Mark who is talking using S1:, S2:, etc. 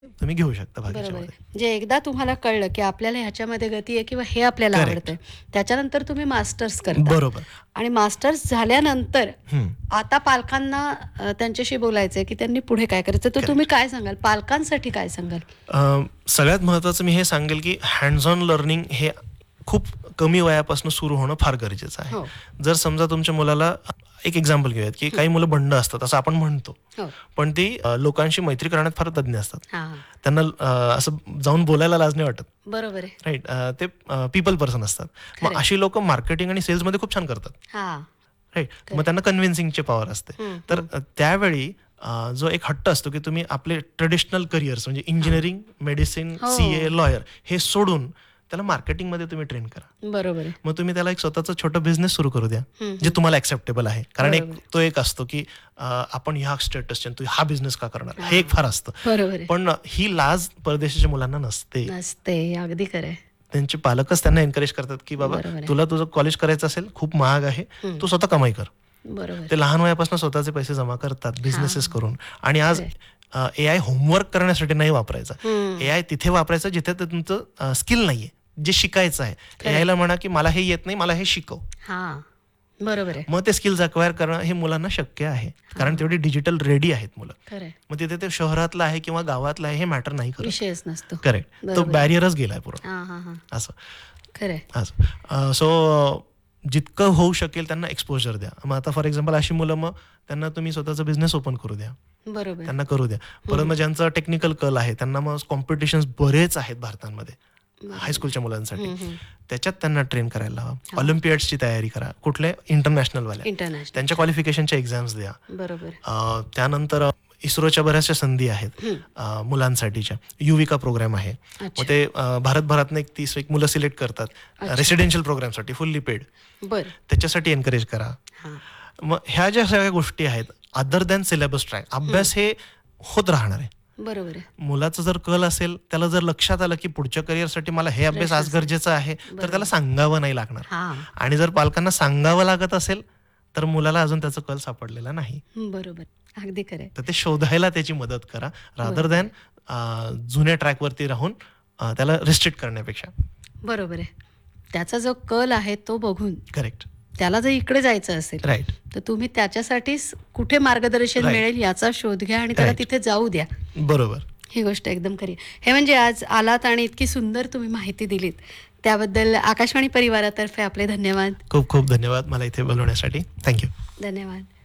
S1: तुम्ही घेऊ शकता
S2: बरोबर आहे.
S1: भागाच्यामध्ये.
S2: म्हणजे एकदा तुम्हाला कळलं, की आपल्याला ह्याच्यामध्ये गती आहे किंवा हे आपल्याला
S1: करेक्ट.
S2: आवडतंय. त्याच्यानंतर तुम्ही मास्टर्स करता
S1: बरोबर.
S2: आणि मास्टर्स झाल्यानंतर
S1: हं.
S2: आता पालकांना त्यांच्याशी बोलायचंय, की त्यांनी पुढे काय करायचं. तर तुम्ही
S1: करेक्ट.
S2: काय सांगाल? पालकांसाठी काय सांगाल?
S1: सगळ्यात महत्त्वाचं मी हे सांगेल, की हँड्स ऑन लर्निंग हे खूप कमी वयापासून सुरू होणं फार गरजेचं आहे.
S2: हो.
S1: जर समजा तुमच्या मुलाला एक एक्झाम्पल घेऊयात, की
S2: हं.
S1: काही मुलं बंड असतात असं आपण म्हणतो.
S2: हो.
S1: पण ती लोकांशी मैत्री करण्यात फार तज्ञ असतात.
S2: हां.
S1: त्यांना असं जाऊन बोलायला लाज नाही वाटत.
S2: बरोबर आहे.
S1: राइट. ते पीपल पर्सन असतात. मग
S2: खरं
S1: अशी लोकं मार्केटिंग आणि सेल्समध्ये खूप छान करतात.
S2: हां.
S1: राइट. मग
S2: करेक्ट.
S1: त्यांना कन्व्हिन्सिंगची पॉवर असते.
S2: हं,
S1: तर
S2: हं.
S1: त्यावेळी जो एक हट्ट असतो, की तुम्ही आपले ट्रेडिशनल करिअर्स म्हणजे इंजिनिअरिंग, मेडिसिन,
S2: हो.
S1: CA, लॉयर हे सोडून त्याला मार्केटिंगमध्ये तुम्ही ट्रेन करा.
S2: बरोबर आहे.
S1: मग तुम्ही त्याला एक स्वतःचा छोटा बिझनेस सुरू करू द्या,
S2: हं,
S1: जे
S2: हं.
S1: तुम्हाला ॲक्सेप्टेबल आहे. कारण
S2: बरोबर आहे.
S1: तो एक असतो, की आपण ह्या स्टेटसचे तू हा बिझनेस का करणार? हे
S2: हां.
S1: एक फार असतं.
S2: बरोबर आहे.
S1: पण ही लाज परदेशाच्या मुलांना नसते.
S2: नसते. अगदी खरं आहे.
S1: त्यांचे पालकच त्यांना एन्करेज करतात, की बाबा
S2: बरोबर आहे.
S1: तुला तुझं कॉलेज करायचं असेल, खूप महाग आहे,
S2: हं.
S1: तू स्वतः कमाई कर.
S2: बरोबर.
S1: ते लहान वयापासून स्वतःचे पैसे जमा करतात बिझनेसेस
S2: हां.
S1: करून. आणि आज
S2: खरं आहे.
S1: एआय होमवर्क करण्यासाठी नाही वापरायचा.
S2: हं.
S1: एआय तिथे वापरायचं जिथे ते तुमचं स्किल नाहीये, जे शिकायचं आहे.
S2: खरं आहे.
S1: एआयला म्हणा, की मला हे येत नाही, मला हे शिकव.
S2: हां. बरोबर आहे.
S1: मग ते स्किल्स अक्वायर करणं हे मुलांना शक्य आहे. कारण
S2: हां.
S1: तेवढी डिजिटल रेडी आहेत मुलं.
S2: खरं आहे.
S1: मग तिथे ते शहरातलं आहे किंवा गावातलं आहे हे मॅटर नाही करत.
S2: विषयच नसतो.
S1: करेक्ट. तो
S2: बरोबर आहे.
S1: बॅरियरच गेलाय पूर्ण.
S2: हां, हां, हां.
S1: असं.
S2: खरं आहे.
S1: असं. सो जितकं होऊ शकेल त्यांना एक्सपोजर द्या. मग आता फॉर एक्झाम्पल अशी मुलं मग त्यांना तुम्ही स्वतःचा बिझनेस ओपन करू द्या.
S2: बरोबर.
S1: त्यांना करू द्या. परत मग ज्यांचं टेक्निकल कल आहे त्यांना मग कॉम्पिटिशन्स बरेच आहेत भारतामध्ये
S2: बरोबर.
S1: हायस्कूलच्या मुलांसाठी.
S2: हं, हं.
S1: त्याच्यात त्यांना ट्रेन करायला लावा.
S2: हां.
S1: ऑलिम्पियाड्सची तयारी करा. कुठले इंटरनॅशनलवाल्या.
S2: इंटरनॅशनल.
S1: त्यांच्या क्वालिफिकेशनच्या एक्झाम्स द्या.
S2: बरोबर.
S1: त्यानंतर इस्रोच्या बऱ्याचशा संधी आहेत
S2: हं.
S1: मुलांसाठीच्या. युविका प्रोग्राम आहे.
S2: अच्छा.
S1: मग ते भारतभरातनं 31 मुलं सिलेक्ट करतात
S2: अच्छा.
S1: रेसिडेन्शियल प्रोग्रामसाठी फुल्ली पेड.
S2: बरं.
S1: त्याच्यासाठी एनकरेज करा.
S2: हां.
S1: मग ह्या ज्या सगळ्या गोष्टी आहेत अदर दॅन सिलेबस ट्रॅक अभ्यास हे होत राहणार आहे.
S2: बरोबर आहे.
S1: मुलाचं जर कल असेल त्याला जर लक्षात आलं की पुढच्या करिअरसाठी मला हे अभ्यास आज
S2: Pressure
S1: गरजेचं आहे तर
S2: बरोबर.
S1: त्याला सांगावं नाही लागणार.
S2: हां.
S1: आणि जर पालकांना सांगावं लागत असेल तर मुलाला अजून त्याचा कल सापडलेला नाही.
S2: बरोबर. अगदी खरं आहे.
S1: तर ते शोधायला त्याची मदत करा रादर
S2: बरोबर.
S1: दॅन जुन्या ट्रॅकवरती राहून त्याला रिस्ट्रिक्ट करण्यापेक्षा.
S2: बरोबर आहे. त्याचा जो कल आहे तो बघून
S1: करेक्ट.
S2: त्याला जर इकडे जायचं असेल,
S1: राईट.
S2: तर तुम्ही त्याच्यासाठीच कुठे मार्गदर्शन
S1: Right.
S2: मिळेल याचा शोध घ्या आणि त्याला
S1: Right.
S2: तिथे जाऊ द्या.
S1: बरोबर.
S2: ही गोष्ट एकदम खरी आहे. हे म्हणजे आज आलात आणि इतकी सुंदर तुम्ही माहिती दिलीत. त्याबद्दल आकाशवाणी परिवारातर्फे आपले धन्यवाद.
S1: खूप खूप धन्यवाद मला इथे बोलवण्यासाठी. थँक्यू.
S2: धन्यवाद.